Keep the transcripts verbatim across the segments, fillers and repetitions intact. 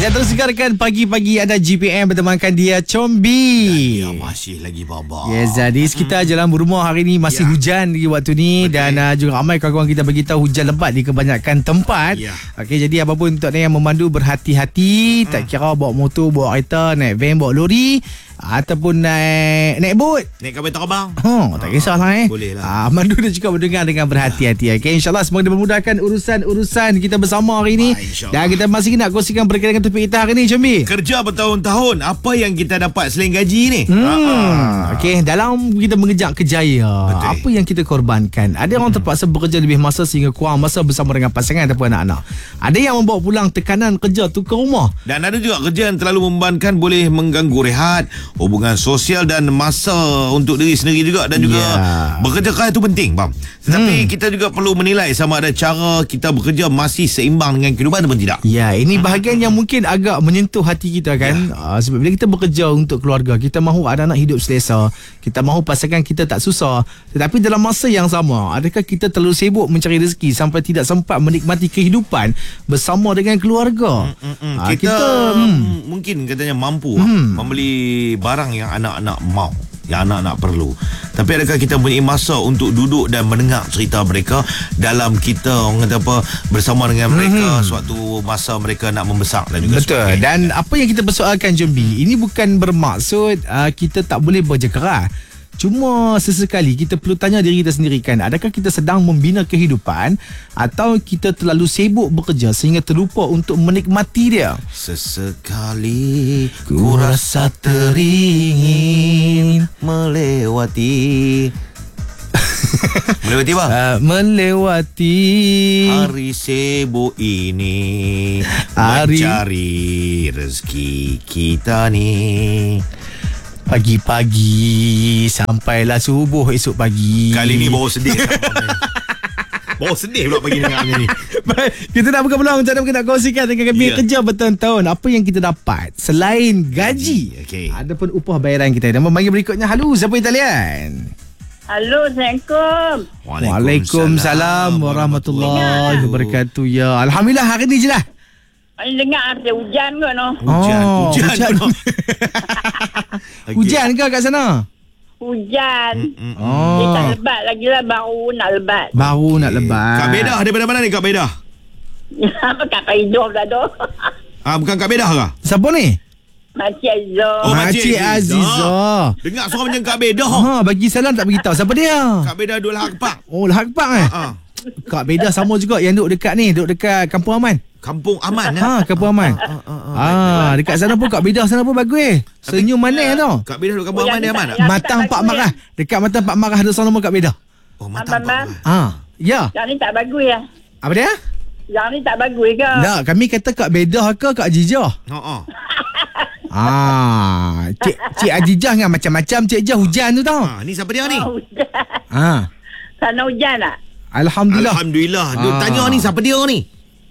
Anda terus dengarkan pagi-pagi ada G P M bertemankan dia Combi. Ya, masih lagi baba. Ya, jadi sekitar jalan berumah hari ni masih ya. hujan di waktu ni. Betul. Dan uh, juga ramai kawan-kawan kita beritahu hujan lebat di kebanyakan tempat. Ya. Okey, jadi apapun untuk yang memandu berhati-hati, hmm. tak kira bawa motor, bawa kereta, naik van, bawa lori ataupun naik naik bot, naik kapal terbang. Oh, tak kisahlah eh. Boleh lah. Ah, mandu dan juga mendengar dengan berhati-hati. Okey, insya-Allah semoga dimudahkan urusan-urusan kita bersama hari ini. Dan kita masih nak kongsikan berkaitan dengan topik kita hari ini, Combi. Kerja bertahun-tahun, apa yang kita dapat selain gaji ni? Hmm. Ah. Okey, dalam kita mengejar kejayaan, betul, apa yang kita korbankan? Ada orang hmm. terpaksa bekerja lebih masa sehingga kurang masa bersama dengan pasangan ataupun anak-anak. Ada yang membawa pulang tekanan kerja tu ke rumah. Dan ada juga kerja yang terlalu membebankan, boleh mengganggu rehat, hubungan sosial dan masa untuk diri sendiri juga. Dan juga yeah. bekerja keras itu penting, bang. Tetapi hmm. kita juga perlu menilai sama ada cara kita bekerja masih seimbang dengan kehidupan ataupun tidak. Ya, ini bahagian yang mungkin agak menyentuh hati kita kan. Yeah. uh, Sebab bila kita bekerja untuk keluarga, kita mahu anak-anak hidup selesa, kita mahu pasangan kita tak susah. Tetapi dalam masa yang sama, adakah kita terlalu sibuk mencari rezeki sampai tidak sempat menikmati kehidupan bersama dengan keluarga? mm, mm, mm. Uh, Kita, kita hmm. mungkin katanya mampu hmm. membeli barang yang anak-anak mau, yang anak-anak perlu. Tapi adakah kita mempunyai masa untuk duduk dan mendengar cerita mereka dalam kita, orang kata apa, bersama dengan mereka hmm. suatu masa mereka nak membesar dan juga betul sebagainya. Dan apa yang kita persoalkan, Jombi, ini bukan bermaksud uh, kita tak boleh bekerja keras. Cuma sesekali kita perlu tanya diri kita sendiri kan, adakah kita sedang membina kehidupan atau kita terlalu sibuk bekerja sehingga terlupa untuk menikmati dia? Sesekali ku rasa teringin melewati Melewati apa? Uh, melewati hari sibuk ini, hari mencari rezeki kita ni. Pagi-pagi sampailah subuh esok pagi. Kali ni bawa sedih. Bawa sedih pula pagi dengar ni. Kita nak buka peluang untuk nak kongsikan dengan kami yeah. kerja bertahun-tahun. Apa yang kita dapat selain gaji, okay. ada pun upah bayaran kita. Dan memanggil berikutnya. Halo, siapa yang talian? Halo, Assalamualaikum. Waalaikumsalam warahmatullahi wabarakatuh. Ya, alhamdulillah hari ni je lah. Saya dengar ada hujan ke no? Hujan, oh, hujan. Hujan, no. Okay. Hujan ke kat sana? Hujan. Mm-mm. Oh. Dia tak lebat lagi lah, baru nak lebat. Baru okay. nak lebat. Kak Bedah daripada mana ni, Kak Bedah? Apa Kak Paidoh dah tu? Ah, bukan Kak Bedah ke? Siapa ni? Makcik Azizah. Oh, Makcik Azizah. Dengar suara macam Kak Bedah. Ha, bagi salam tak beritahu. Siapa dia? Kak Bedah duduk Lahak Park. Oh, Lahak Park eh? Ha. Kak Bedah sama juga yang duduk dekat ni, duduk dekat Kampung Aman. Kampung Aman. Ha, Kampung Aman. Ah, ah, ah, ah, dekat sana pun Kak Bedah sana pun bagus eh. Senyum manis tau. Kak Bedah duduk Kampung Oh, Aman dia tak, mana? yang- Matang Pak Marah. Dekat Matang Pak Marah ada sana pun Kak Bedah. Oh, Matang Abang, Pak. Ha, ya. Yang ni tak bagus ya? Apa dia? Yang ni tak bagus ke? Tak, kami kata Kak Bedah ke Kak Jijah. Ha ah. Ah, Cik Cik Ajijah dengan macam-macam Cik Jah hujan tu tau. Ha, ni siapa dia ni? Oh, hujan. Ha. Sana hujan tak? Alhamdulillah. Alhamdulillah. Duk Ah. tanya ni siapa dia ni?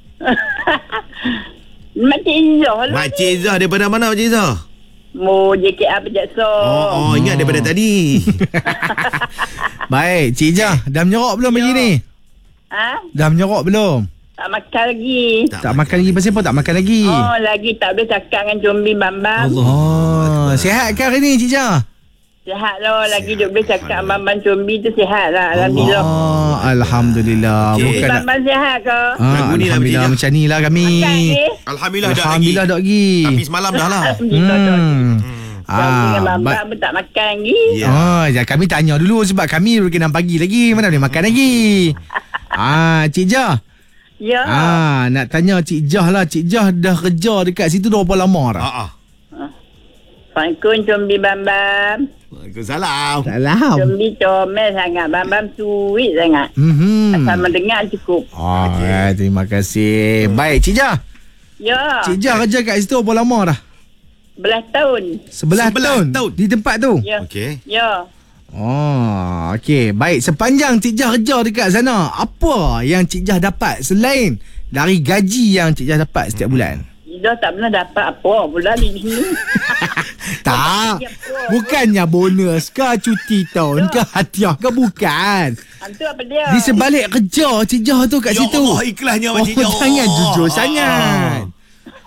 Makcik Izzah lah. Makcik Izzah daripada mana, Makcik Izzah? Mo J K A Pejaksaan. Oh, oh, ingat daripada tadi. Baik, Cik Jah, dah menyorok belum pagi ni? Ha? Dah menyorok belum? Tak makan lagi. Tak, Tak makan lagi, pasal apa tak makan lagi? Oh, lagi tak boleh cakap dengan Combi Bambang. Allah. Oh, sihat ke hari ni Cik Jah? Sihat lah. Lagi duk boleh cakap dengan Bambang Combi tu sihat lah. Alhamdulillah. Oh, Alhamdulillah. Okey. Bukan nak... Bambang sihat ke? Ah, Lagu ni lah, Alhamdulillah Cik Jah. macam ni lah kami. Makan lagi? Alhamdulillah dah lagi. Alhamdulillah dah lagi. Tapi semalam dah lah. Alhamdulillah dah lagi. Hmm. Janji dengan Ah, Bambang ba- pun tak makan lagi. Ya. Oh, ya, kami tanya dulu sebab kami baru kena pagi lagi. Mana boleh makan lagi? Ah, Cik Jah. Ya. Ah, nak tanya Cik Jah lah. Cik Jah dah kerja dekat situ dah berapa lama dah? Ha ah. Assalamualaikum Combi Bambang. Waalaikumsalam. Salam. Combi comel sangat. Bambang sweet sangat. Mhm. Asal mendengar cukup. Oh, okay. Terima kasih. Baik, Cik Jah. Ya. Cik Jah kerja kat situ berapa lama dah? Belas tahun. Sebelah, Sebelah tahun. tahun. Di tempat tu? Ya. Okey. Ya. Oh, okey. Baik, sepanjang Cik Jah kerja dekat sana, apa yang Cik Jah dapat selain dari gaji yang Cik Jah dapat setiap bulan? Ida tak pernah dapat apa pula di sini. Tak. Bukannya bonus ke, cuti tahun ke, hadiah ke, bukan. Hantu apa dia? Di sebalik kerja Cik Jah tu kat Ya situ. Allah, ikhlasnya Oh, Makcik Jah. jangan jujur Ah, sangat.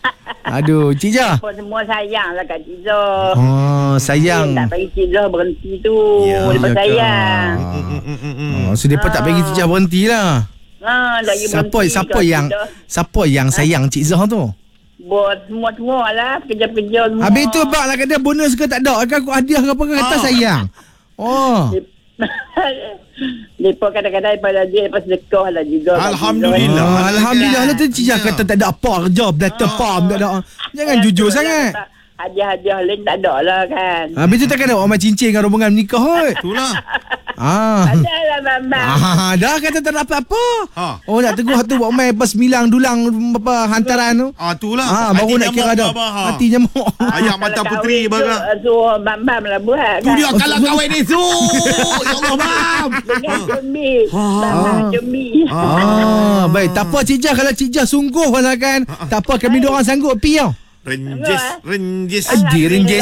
Aduh, Cik Jah. Apa semua sayang lah kat Cik Zah. Oh, sayang. Tak bagi Cik Zah berhenti tu. Ya, Lepas ya ke? sayang. Oh, so depa tak bagi Cik Jah berhenti lah. Ha, tak bagi Siapa berhenti siapa kat yang Cik Zah. siapa yang sayang Cik Zah tu? Buat semua-semua lah. Kerja-kerja semua. Habis tu bak lah kata bonus ke tak ada ke aku hadiah ke apa ke kata Ah. sayang. Oh. Mereka kadang-kadang daripada dia lepas sedekah lah juga. Alhamdulillah. Oh, Alhamdulillah lah tu Cik Jah Ya. kata tak ada apa kerja belata pam tak ada. Jangan jujur sangat. Hadiah-hadiah lain tak ada lah kan. Habis tu takkan ada orang main cincin dengan rombongan menikah hoi. Itulah. Ah. Ada lah Bambang. Ah, dah kata tak dapat apa. Ha. Oh nak teguh tu buat main pas milang dulang apa hantaran tu. Ah, itulah. Ah, baru nak kira dah. Mati nyamuk. Ayam mata puteri barang. So Bambang lah buat Tu kan. dia kalau kahwin ni su. Ya Allah, Bam. Dengan Cumbi. Bambang Cumbi. Ah, baik. Tak apa Cik Jah kalau Cik Jah sungguh lah kan. Tak apa kami dua orang sanggup pi tau. Renjis, renjis. Aji renjis.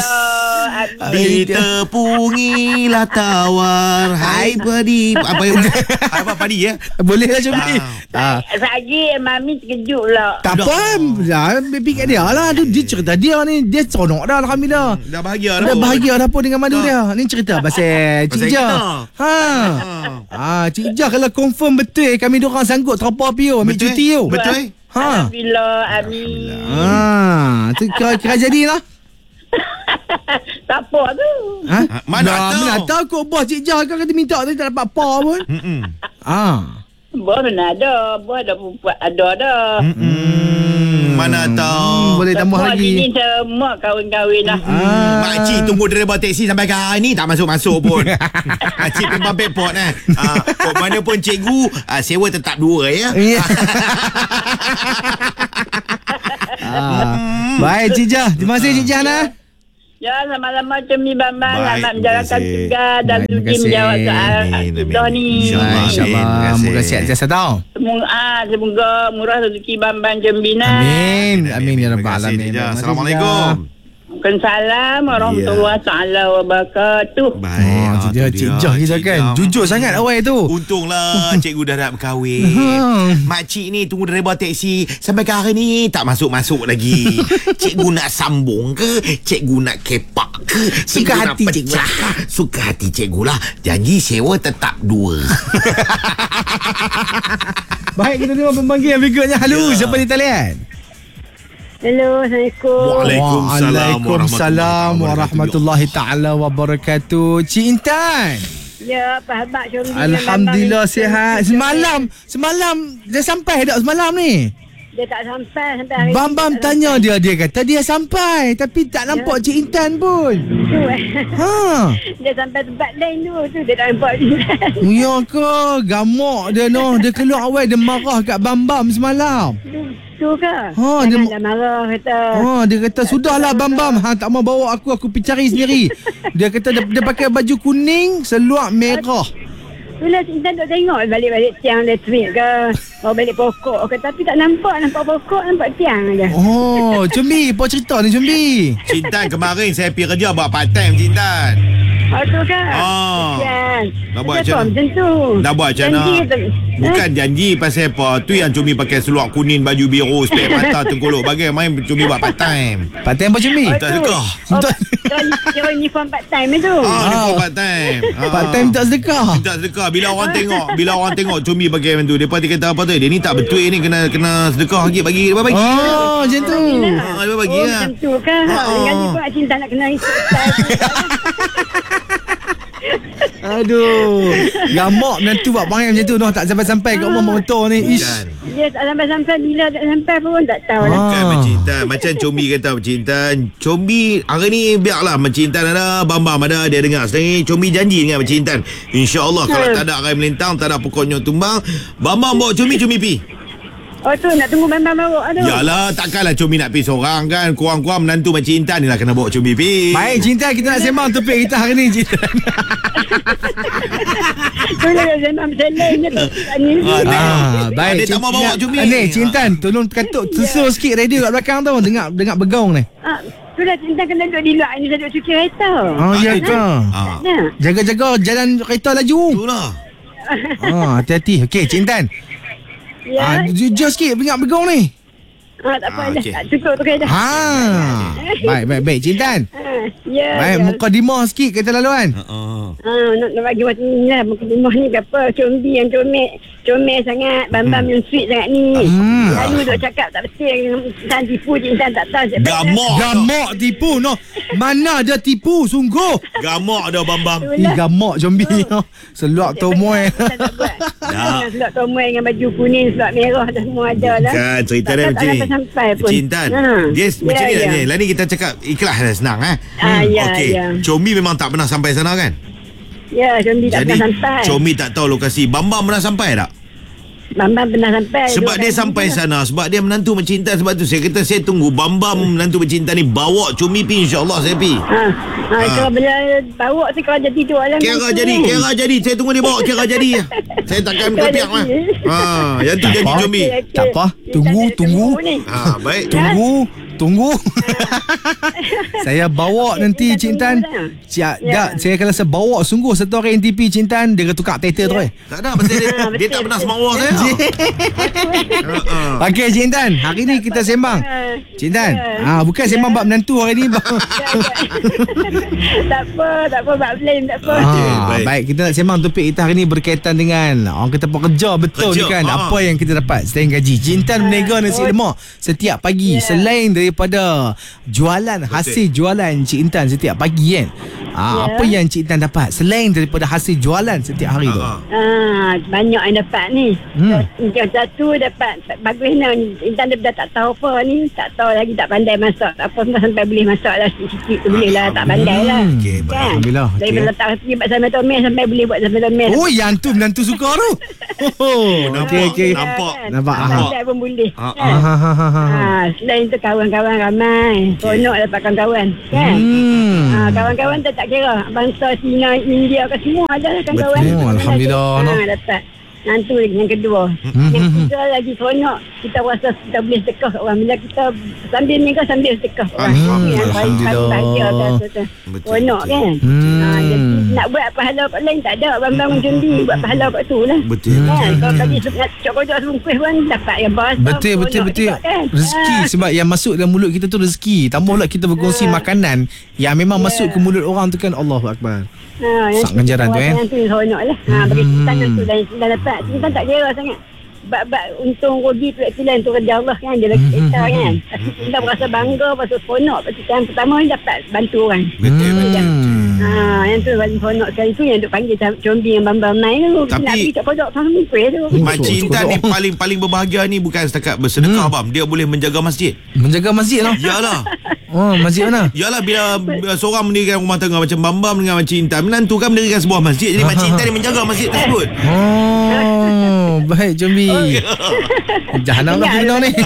Ditepungilah tawar. Hai padi. Apa yang apa padi ya? Boleh lah Cumbi. Ah. Lagi Mami terkejut lah. Tak apa. Dah baby kat dia lah. Dia, dia cerita dia ni. Dia seronok dah Alhamdulillah. Dah bahagia dah. Dah bahagia dah pun dengan madu dia. Ni cerita pasal Pasal Cik Jah. kita. Ha. Ah, Cik Jah kalau confirm betul kami dua orang sanggup terapa pi yo, ambil Betul? cuti yo. Betul? Ha. Alhamdulillah. Amin. Ah, tu kira, kira jadilah. Tak apa tu. Ha? Mana Dah, tahu? Mana tahu kau bos Cik Jah kan kata minta tu tak dapat apa pun. Mm-mm. Ah. Buat mana ada. Buat ada perempuan. Ada dah. Hmm, mana Hmm, tahu. boleh tambah Semua lagi. sini semua kahwin-kahwin lah. Ah. Makcik tunggu driver teksi sampai ke hari ni tak masuk-masuk pun. Makcik pun pampek pot eh. Ah, kok mana pun cikgu ah, sewa tetap dua ya. Ya. Ah. Baik Cik Jah. Terima kasih Cik Jah nah. Ya, sama-sama Cumi Bambang. Baik, Selamat terima menjalankan kasih. tugas dan Baik, terima sudi kasih. menjawab soal Amin, amin. Dah ni. InsyaAllah. Baik, InsyaAllah. Terima kasih. Moga sihat jasa tau. Semoga, ah, semoga murah rezeki Bambang Cembina. Amin. Amin ya Terima rabbal kasih, alamin. Cik Jah. Terima kasih, Assalamualaikum. Waalaikumsalam warahmatullahi taala wabarakatuh. Baik. Oh, ah, Cik Jah, tu Cik dia. Jah kita Cik kan. Jah. Jujur sangat awal tu. Untunglah cikgu dah nak berkahwin. Hmm. Makcik ni tunggu driver teksi sampai ke hari ni tak masuk-masuk lagi. Cikgu nak sambung ke? Cikgu nak kepak ke? Suka Cikgu nak hati cikgu pecah ke? Suka hati cikgu lah. Janji sewa tetap dua. Baik, kita tengok pemanggilan berikutnya. Halo, Ya. siapa di talian? Hello, Assalamualaikum. Waalaikumsalam Waalaikumsalam warahmatullahi taala wabarakatuh. Cik Intan. Ya, Pak Habak Cumi. Alhamdulillah sihat. Semalam, semalam dia sampai tak semalam ni? Dia tak sampai sampai hari Bam Bam tanya dia, dia kata dia sampai tapi tak nampak Cik Intan pun. tu. Ha. Dia sampai tempat lain tu. Tu dia tak nampak dia. Ya ke? Gamak dia noh. Dia keluar awal dia marah kat Bam Bam semalam. Tu, tu ke? Ha, dia- Jangan dah marah kata. Ha, dia kata sudahlah Bam Bam. Ha, tak mau bawa aku, aku pergi cari sendiri. Dia kata dia, dia pakai baju kuning, seluar merah. Itulah Intan tak tengok balik-balik tiang elektrik ke. Oh, balik pokok ke. Tapi tak nampak. Nampak pokok, nampak tiang aja. Oh, Cumbi, apa cerita ni Cumbi? Cintan kemarin saya pergi kerja buat part time Cintan. Oh, tu kan? Ah. Kesian. Nak buat Kenapa macam- macam tu? Nak buat macam Janji mana? kata- Bukan janji pasal apa. Tu yang Cumi pakai seluar kuning, baju biru, spek mata tengkolok. Bagai main Cumi buat part time. Paten apa Cumbi? Oh, Tak tu. sedekah. Oh, kira uniform part time itu. Ah, dia Ah. buat part time. Ah. Part time tak sedekah. Tak sedekah. Bila orang tengok, bila orang tengok Cumi pakai macam tu, depa dia kata apa tu? Dia ni tak betul ni, kena kena sedekah lagi bagi dia bagi. Oh, macam tu. Ah, dia bagi Oh, lah. macam tu kan. Ah, Ha, dengan ah. tu pun Cinta nak kena ikut style tu. Aduh. Gamak nanti buat panggil macam tu noh, tak sampai-sampai kat rumah motor ni. Ish. Kan. Dia tak sampai-sampai. Bila tak sampai pun tak tahu lah. Ah. Kan Macik Intan. Macam Combi kata Macik Intan, Combi hari ni biarlah Macik Intan ada, Bambam ada, dia dengar. Sekarang ni Combi janji dengan Macik Intan, InsyaAllah kalau tak ada arai melintang, tak ada pokoknya tumbang, Bambam bawa Combi, Combi pi. Oh tu nak tunggu Bambam bawa. Aduh. Yalah, takkanlah Combi nak pi seorang kan. Kurang-kurang menantu Macik Intan ni lah kena bawa Combi pi. Baik Cinta, kita nak sembang topik kita hari ni Cinta. Tu lah dia sembang macam lain je. Ni. Ah, Ah, baik. Dia tak mau bawa Cumi. Ah, ni Cinta, tolong katuk susul sikit radio kat belakang tu. Dengar dengar bergaung ni. Ah, tu lah Cinta kena duduk di luar ni. Saya duduk cuci kereta. Oh, ya ke? Ah, Nak. Jaga-jaga jalan kereta laju. itulah. Ah, hati-hati. Okey, Cik Intan. Ya. Ah, jujur sikit dengar bergaung ni. Ha, tak apa Ah, dah. okey. Tak cukup tu dah. Ha. Baik, baik, baik. Cik Intan. Ha, ya. Baik, ya. mukadimah sikit kata laluan. Uh-uh. Ha, nak, nak bagi macam ni lah. Mungkin rumah ni berapa. Combi yang comel. Comel sangat. Bambam Hmm. yang sweet sangat ni. Hmm. Lalu duk cakap tak betul. Intan tipu je. Intan tak tahu. Gamak. Gamak tipu no. Mana dia tipu sungguh. Gamak dah Bambam. Ih, gamak zombie. Seluak tomoy. Tak nak buat. Tak. Selak tomoy dengan baju kuning, selak merah dah semua ada lah. Kan cerita dia Tak- macam tak ni. sampai pun. Cik Intan. Ha. Dia macam Ya, ni lah ya. ni. Lah ni kita cakap ikhlas dah senang eh. Ah, ya, Okey. ya. Comi memang tak pernah sampai sana kan? Ya, Combi tak Jadi pernah sampai. Comi tak tahu lokasi. Bambam pernah sampai tak? Bambam pernah sampai. Sebab Dua dia kali sampai dah. sana. Sebab dia menantu mencinta. Sebab tu saya kata saya tunggu Bambam menantu mencinta ni bawa Comi pi, insyaAllah saya pi. Ha, ha, Ah. kalau bila bawa tu kalau jadi tu alam. Kira jadi, kira jadi. Saya tunggu dia bawa kira jadi. Saya takkan Kira berpiak lah. jadi. Ha, yang tu Tak janji apa. Comi. Tak apa. Tunggu, tunggu. Ha, baik. Tunggu, tunggu. Saya bawa nanti Kita Cik Intan. tunggu lah. Cik, Ya. tak, saya kalau saya bawa sungguh satu hari N T P Cik Intan, dia akan tukar title tu eh. Tak ada pasal dia, Ah, dia betul, tak pernah betul. semawa saya. Ha, ha. Okey Cik Intan, hari ni kita sembang. Cik Intan, Ya. ah bukan sembang bab menantu hari ni. Ya, ya. Tak apa, tak apa, bab blame, tak apa. Okey, Ah, baik. baik. Kita nak sembang topik kita hari ni berkaitan dengan orang kata pekerja betul Kerja, ni kan. ha. Apa yang kita dapat selain gaji. Cik Intan berniaga nasi oh. lemak setiap pagi. Ya. Selain daripada jualan, hasil jualan Cik Intan setiap pagi kan. Ah, Ya. apa yang Cik Intan dapat selain daripada hasil jualan setiap hari tu? Ha, ha. Ah, banyak yang dapat ni. Hmm. Yang satu dapat bagus ni. Intan dia dah tak tahu apa ni. Tak tahu lagi, tak pandai masak. Tak apa semua sampai boleh masak lah. Sikit-sikit tu boleh lah. Tak pandai lah. Hmm. Okey, baik. Kan? Alhamdulillah, okey. Daripada letak reti buat sambal tomat sampai boleh buat sambal tomat. Oh, yang tu menantu suka tu. Oh, nampak, okey okey. nampak. Nampak, Tak aha. pandai pun boleh. Ha, Kan? Ha ha ha ha. Ah, selain tu kawan-kawan ramai. Seronok dapat kawan-kawan. Kan? Hmm. Ah, kawan-kawan tu tak kira. Bangsa Cina, India ke semua ada lah kawan-kawan. Betul. Oh, Alhamdulillah, Ah, no. dapat. Nanti yang kedua. Hmm, Yang hmm, ketiga lagi seronok. Kita rasa kita boleh sedekah kat orang. Bila kita sambil ni kan sambil sedekah kat orang. Hmm, Itu yang paling- Alhamdulillah. paling bahagia kan, tu. Betul, Seronok betul. kan? Hmm. Ah, jadi nak buat pahala kat lain tak ada. Bang-bang cundi buat pahala kat tu lah. Betul. Kan? Kalau bagi cokok-cokok sungkuh pun dapat yang bahasa. Betul betul betul. Rezeki sebab yang masuk dalam mulut kita tu rezeki. Tambah pula kita berkongsi makanan yang memang Ya. masuk ke mulut orang tu kan, Allahu akbar. Ha, yang Sak ganjaran tu, eh. Yang tu seronok lah. Ha, bagi Hmm. kita kan tu dah, dah dapat. Kita tak kira sangat. Bab-bab untung rugi tu pilihan tu kerja Allah kan. Dia lagi kita kan. Tapi kita berasa bangga, berasa seronok. Lepas tu yang pertama ni dapat bantu orang. Betul, betul. Hmm. Ha, yang tu paling seronok sekali tu yang duk panggil combi yang bambam main tu. Tapi- Nak pergi kat pojok sama kuih tu. Makcik Intan ni paling paling berbahagia ni bukan setakat bersedekah, Bam. Dia boleh menjaga masjid. Menjaga masjid lah. Yalah. Oh, masjid mana? Yalah bila, bila seorang mendirikan rumah tangga macam Bambam dengan Makcik Intan, menantu kan mendirikan sebuah masjid. Jadi Makcik Intan ni menjaga masjid tersebut. Oh, baik Jombi. Jahanam lah kita ni.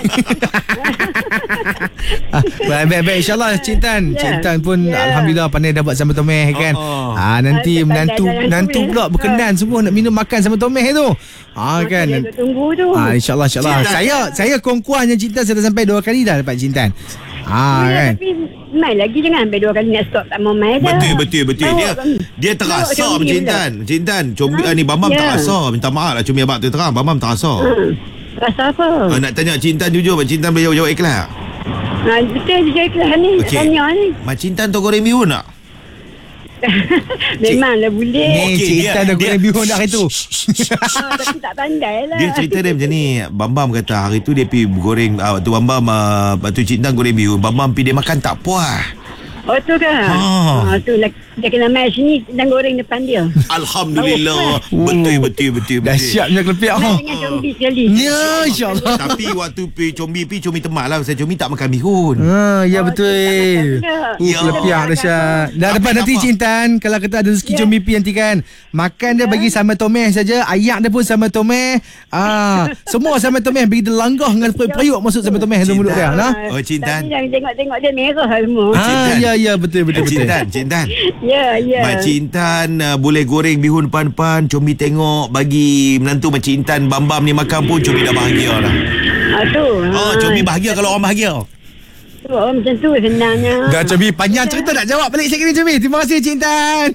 Ah, baik, baik, baik. InsyaAllah Cik Intan. Ya. Cik Intan pun Ya. Alhamdulillah pandai dapat sambal tomeh kan. Oh, oh. Ah, nanti Ah, menantu pandai jalan menantu tu, pula ya. berkenan semua nak minum makan sambal tomeh tu. Ah kan. Dia duk tunggu tu. Ah, InsyaAllah InsyaAllah. Cik Intan. Saya saya kongkuan yang Cik Intan saya dah sampai dua kali dah dapat Cik Intan. Ah Ya, kan. tapi main lagi jangan sampai dua kali nak stop tak mau main dah. Betul betul betul. Dia Bawa kami. dia terasa Bawa combi Makcik pula. Intan. Makcik Intan, combi Ha? ni Bambam Ya. tak rasa. Minta maaf lah cumi abang tu terang. Bambam tak rasa. Ha. Rasa apa? Ah, nak tanya Makcik Intan jujur, Makcik Intan boleh jawab ikhlas. Ha, betul je ikhlas ni. Okey. Tanya ni. Makcik Intan tahu goreng bihun tak? Memanglah boleh. Ni Okey, Cik dia- Intan dah dia- goreng bihun dah hari tu. Ha, tapi tak pandai lah. Dia cerita dia macam ni. Bambam kata hari tu dia pergi goreng, ah, waktu Bambam, ah, waktu Cik Intan goreng bihun, Bambam pergi dia makan tak puas. Oh tu kan? Ha. Ha, tu lah. Dia kena main sini dan goreng depan dia. Alhamdulillah. Betul betul betul betul. Dahsyatnya kelepiak. Main Oh. dengan combi sekali. Ya insyaAllah. Tapi waktu pergi combi pergi combi temat lah. Saya combi tak makan bihun. Ah, ya Oh, betul. tak makan Uh, Ya. kelepiak dahsyat. Dah Tapi dapat nanti nampak. Cik Intan. Kalau kita ada rezeki Ya. combi pi nanti kan. Makan dia bagi sambal tomeh saja. Ayak dia pun sambal tomeh. Ah, semua sambal tomeh bagi dia langgah dengan periuk masuk sambal tomeh dalam mulut dia. Nah. Oh, Cik Intan. Tapi yang tengok-tengok dia merah semua. Cik Ah, Intan. ya ya betul betul Cik betul. Intan, Cik Intan. Ya, ya. Makcik Intan uh, boleh goreng bihun depan-depan, combi tengok, bagi menantu Makcik Intan Bambam ni makan pun combi dah bahagia lah. Ha, tu. Oh, combi bahagia kalau orang bahagia. Tu Oh, macam tu senangnya. Dah Cobi, panjang cerita nak jawab balik sekali Cobi. Terima kasih Cik Intan.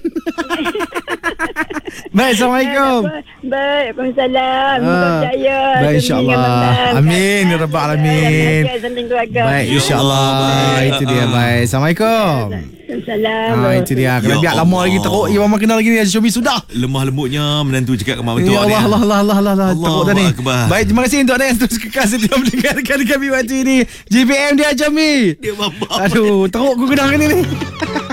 Baik, Assalamualaikum. Baik, Waalaikumsalam. Semoga Ah, percaya. baik, insyaAllah. Amin, ya Rabbal Alamin. Baik, insyaAllah. Itu dia, baik. Assalamualaikum. Waalaikumsalam. Ah, itu dia. Kalau Ya biar lama Allah. lagi teruk, ya mama kenal lagi ni Cobi sudah. Lemah lembutnya menantu cakap dengan mak mentua Ya ni. Allah, Allah, Allah, Allah, Allah, Allah. Allahu Teruk dah ni. Akbar. Baik, terima kasih untuk anda yang terus kekal setia mendengarkan kami waktu ini. G P M dia Jami. Dia babak. Aduh, teruk aku kenal ni ni.